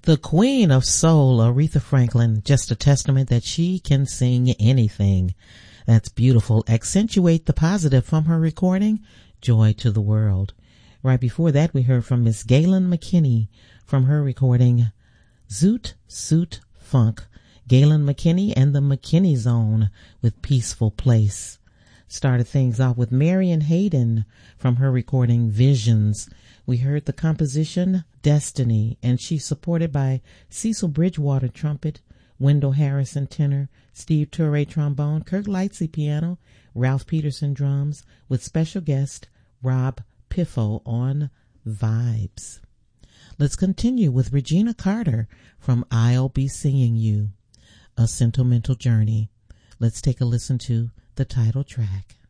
The Queen of Soul, Aretha Franklin, just a testament that she can sing anything. That's beautiful. Accentuate the positive from her recording, Joy to the World. Right before that, we heard from Miss Galen McKinney from her recording, Zoot Suit Funk. Galen McKinney and the McKinney Zone with Peaceful Place. Started things off with Marian Hayden from her recording, Visions. We heard the composition Destiny, and she's supported by Cecil Bridgewater trumpet, Wendell Harrison tenor, Steve Turre trombone, Kirk Lightsey piano, Ralph Peterson drums, with special guest Rob Piffo on vibes. Let's continue with Regina Carter from I'll Be Singing You, A Sentimental Journey. Let's take a listen to the title track.